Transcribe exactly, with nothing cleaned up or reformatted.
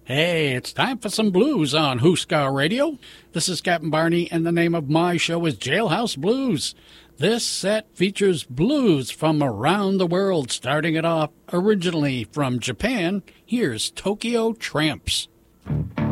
Hey, it's time for some blues on Huska Radio. This is Captain Barney, and the name of my show is Jailhouse Blues. This set features blues from around the world, starting it off originally from Japan. Here's Tokyo Tramps.